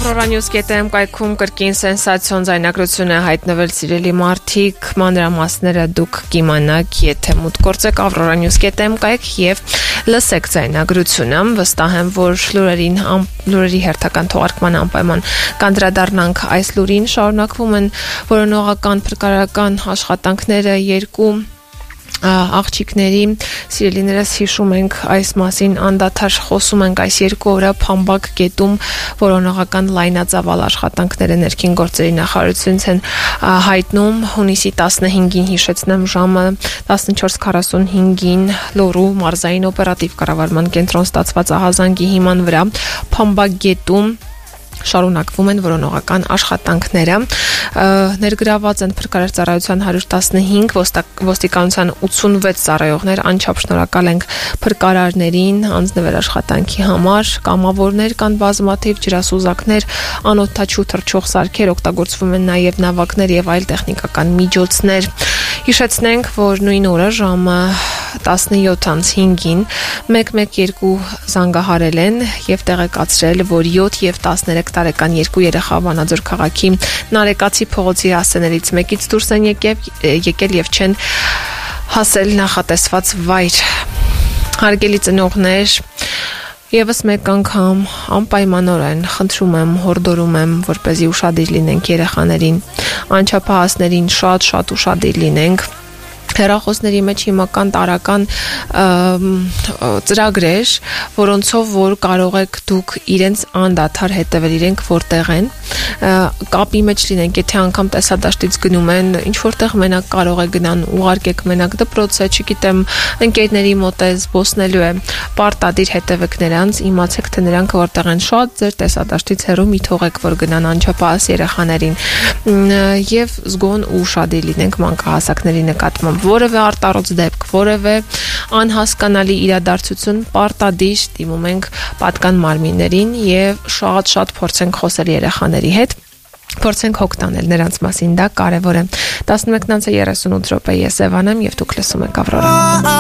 Aurora News.am կայքում կրկին սենսացիոն ձայնագրություն է հայտնվել սիրելի մարդիկ, մանրամասները դուք կիմանաք, եթե մուտք գործեք Aurora News.am կայք եւ լսեք ձայնագրությունը, վստահ եմ, որ լուրերի հերթական թողարկման անպայման կանդրադառնանք այս լուրին, շարունակվում են որոնողական փրկարարական աշխատանքները երկու աղջիկների սիրելիներս հիշում ենք այս մասին անդադար խոսում ենք այս երկու օրը Փամբակ գետում որոնողական լայնածավալ աշխատանքները ներքին գործերի նախարարությունից են հայտնում հունիսի 15-ին հիշեցնեմ ժամը 14:45-ին Լոռու մարզային օպերատիվ կառավարման կենտրոն ստացված ահազանգի հիման վրա Փամբակ գետում շարունակվում են որոնողական աշխատանքները ներգրաված են փրկարար ծառայության 115 ոստիկանության 86 ծառայողներ անչափ շնորհակալ ենք փրկարարներին անձնվեր աշխատանքի համար կամավորներ կան բազմաթիվ ջրասուզակներ անօդաչու թռչող սարքեր օգտագործվում են նաև նավակներ եւ այլ տեխնիկական միջոցներ հիշեցնենք որ նույն օրը ժամը 17:05-ին 112 զանգահարել են եւ տեղեկացրել որ 7 եւ 13 տարեկան երկու երեխա Վանաձոր քաղաքի Նարեկացի փողոցի հասցեներից մեկից դուրս են եկել եւ չեն հասել նախատեսված վայր։ Հարգելի ծնողներ, եւս մեկ անգամ անպայմանորեն խնդրում եմ, հորդորում եմ, որպեսզի ուշադիր լինենք երեխաներին, անչափահասներին շատ ուշադիր լինենք։ Հեռախոսների մեջ հիմական տարական ծրագրեր, որոնցով որ կարող եք դուք իրենց անդադար հետևել, իրենք որտեղ են, կապի մեջ լինենք, եթե անգամ տեսադաշտից գնում են, ինչ որտեղ մենակ կարող է գնան, ուղարկեք մենակ դպրոց է, չգիտեմ, ընկերների մոտ է, զբոսնելու է, պարտադիր հետևեք նրանց, իմացեք, թե նրանք որտեղ են շատ ձեր տեսադաշտից հեռու մի թողեք, որ գնան անչափահաս երեխաներին եւ զգոն ու ուշադիր լինենք մանկահասակների նկատմամբ որևէ արտառոց դեպք, որևէ անհասկանալի իրադարձություն պարտադիր դիմում ենք պատկան մարմիններին եւ շատ փորձենք խոսել երեխաների հետ, փորձենք հոգ տանել նրանց մասին, դա կարեւոր է։ 11:38 ես Էվան եմ եւ դուք լսում եք Ավրորա։